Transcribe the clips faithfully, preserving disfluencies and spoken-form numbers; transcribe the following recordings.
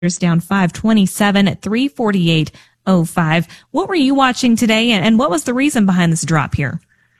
down five twenty-seven at three forty-eight oh five. What were you watching today, and what was the reason behind this drop here?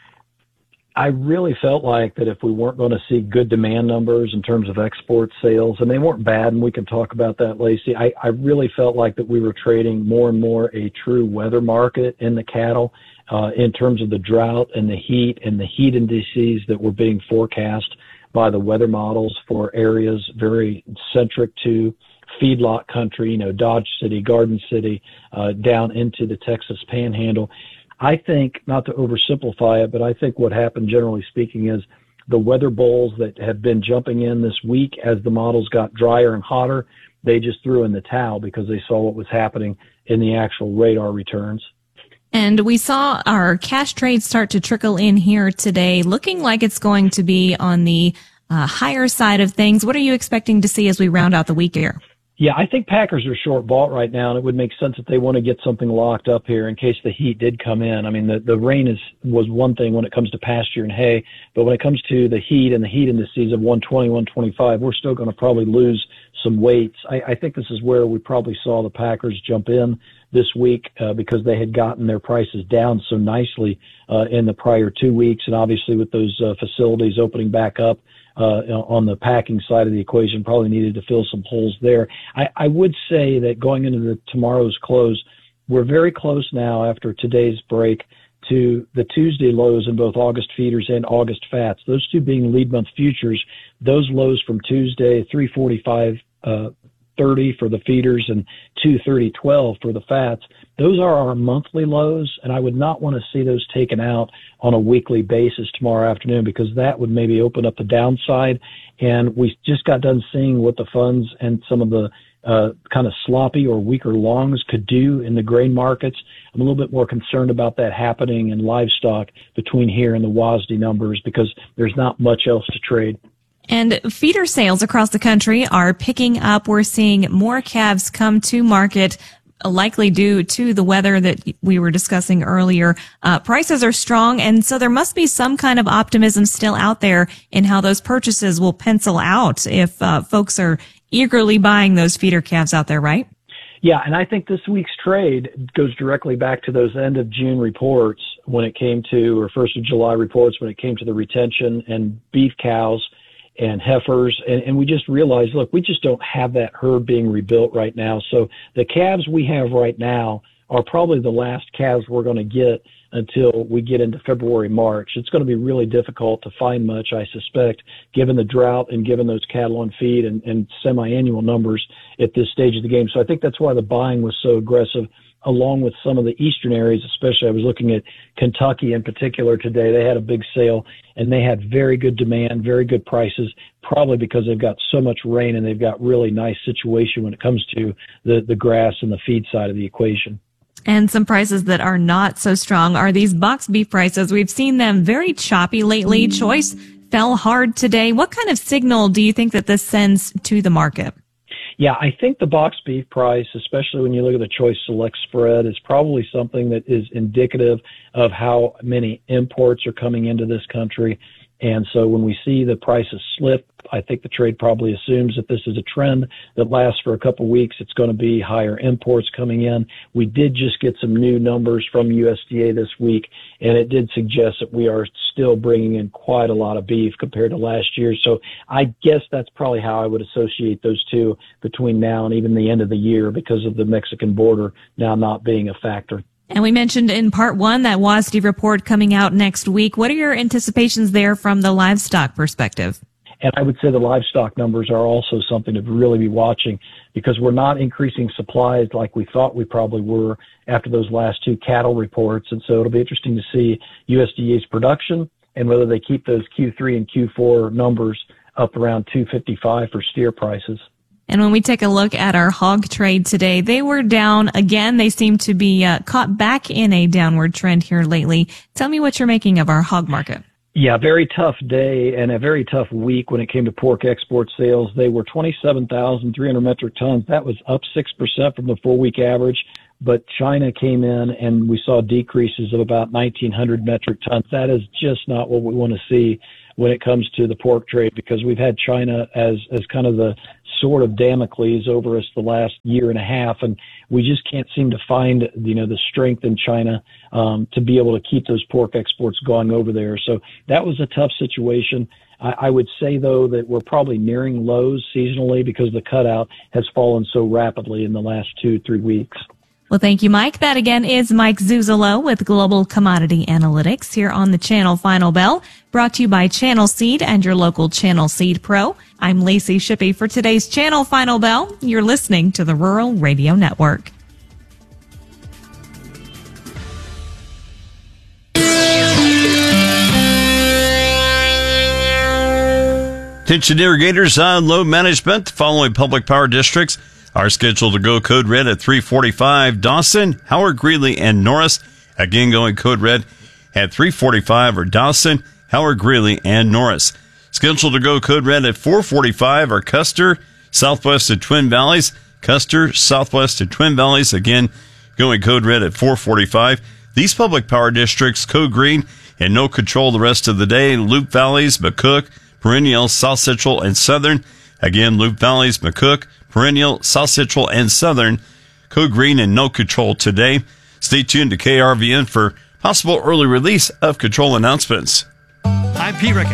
I really felt like that if we weren't going to see good demand numbers in terms of export sales, and they weren't bad, and we can talk about that, Lacey, I, I really felt like that we were trading more and more a true weather market in the cattle uh, in terms of the drought and the heat and the heat indices that were being forecast by the weather models for areas very centric to feedlot country, you know, Dodge City, Garden City, uh, down into the Texas Panhandle. I think, not to oversimplify it, but I think what happened, generally speaking, is the weather bulls that have been jumping in this week as the models got drier and hotter, they just threw in the towel because they saw what was happening in the actual radar returns. And we saw our cash trade start to trickle in here today, looking like it's going to be on the uh, higher side of things. What are you expecting to see as we round out the week here? Yeah, I think Packers are short bought right now, and it would make sense that they want to get something locked up here in case the heat did come in. I mean, the, the rain is was one thing when it comes to pasture and hay, but when it comes to the heat and the heat indices of one twenty, one twenty-five, we're still going to probably lose some weights. I, I think this is where we probably saw the Packers jump in this week uh, because they had gotten their prices down so nicely uh, in the prior two weeks, and obviously with those uh, facilities opening back up, Uh, on the packing side of the equation, probably needed to fill some holes there. I, I would say that going into the tomorrow's close, we're very close now after today's break to the Tuesday lows in both August feeders and August fats. Those two being lead month futures. Those lows from Tuesday, three forty-five uh, thirty for the feeders and two thirty twelve for the fats. Those are our monthly lows, and I would not want to see those taken out on a weekly basis tomorrow afternoon because that would maybe open up the downside. And we just got done seeing what the funds and some of the uh, kind of sloppy or weaker longs could do in the grain markets. I'm a little bit more concerned about that happening in livestock between here and the W A S D numbers because there's not much else to trade. And feeder sales across the country are picking up. We're seeing more calves come to market, likely due to the weather that we were discussing earlier. Uh, prices are strong, and so there must be some kind of optimism still out there in how those purchases will pencil out if uh, folks are eagerly buying those feeder calves out there, right? Yeah, and I think this week's trade goes directly back to those end of June reports when it came to, or first of July reports when it came to the retention and beef cows and heifers, and, and we just realized, look, we just don't have that herd being rebuilt right now. So the calves we have right now are probably the last calves we're going to get until we get into February, March. It's going to be really difficult to find much, I suspect, given the drought and given those cattle on feed and, and semi-annual numbers at this stage of the game. So I think that's why the buying was so aggressive, along with some of the eastern areas, especially I was looking at Kentucky in particular today. They had a big sale, and they had very good demand, very good prices, probably because they've got so much rain and they've got really nice situation when it comes to the, the grass and the feed side of the equation. And some prices that are not so strong are these box beef prices. We've seen them very choppy lately. Choice fell hard today. What kind of signal do you think that this sends to the market? Yeah, I think the box beef price, especially when you look at the Choice Select spread, is probably something that is indicative of how many imports are coming into this country. And so when we see the prices slip, I think the trade probably assumes that this is a trend that lasts for a couple of weeks. It's going to be higher imports coming in. We did just get some new numbers from U S D A this week, and it did suggest that we are still bringing in quite a lot of beef compared to last year. So I guess that's probably how I would associate those two between now and even the end of the year because of the Mexican border now not being a factor. And we mentioned in part one that W A S D report coming out next week. What are your anticipations there from the livestock perspective? And I would say the livestock numbers are also something to really be watching because we're not increasing supplies like we thought we probably were after those last two cattle reports. And so it'll be interesting to see U S D A's production and whether they keep those Q three and Q four numbers up around two fifty-five for steer prices. And when we take a look at our hog trade today, they were down again. They seem to be uh, caught back in a downward trend here lately. Tell me what you're making of our hog market. Yeah, very tough day and a very tough week when it came to pork export sales. They were twenty-seven thousand three hundred metric tons. That was up six percent from the four-week average. But China came in and we saw decreases of about nineteen hundred metric tons. That is just not what we want to see when it comes to the pork trade because we've had China as, as kind of the sword of Damocles over us the last year and a half, and we just can't seem to find, you know, the strength in China um, to be able to keep those pork exports going over there. So that was a tough situation. I, I would say, though, that we're probably nearing lows seasonally because the cutout has fallen so rapidly in the last two, three weeks. Well, thank you, Mike. That again is Mike Zuzolo with Global Commodity Analytics here on the Channel Final Bell, brought to you by Channel Seed and your local Channel Seed Pro. I'm Lacey Shippey for today's Channel Final Bell. You're listening to the Rural Radio Network. Attention irrigators on load management. The following public power districts are scheduled to go code red at three forty-five. Dawson, Howard, Greeley, and Norris. Again, going code red at three forty-five are Dawson, Howard, Greeley, and Norris. Scheduled to go code red at four forty-five are Custer, Southwest and Twin Valleys. Custer, Southwest and Twin Valleys. Again, going code red at four forty-five. These public power districts, code green and no control the rest of the day. Loup Valleys, McCook, Perennial, South Central, and Southern. Again, Loup Valleys, McCook, Perennial, South Central, and Southern. Code green and no control today. Stay tuned to K R V N for possible early release of control announcements. I'm Pete Rickett.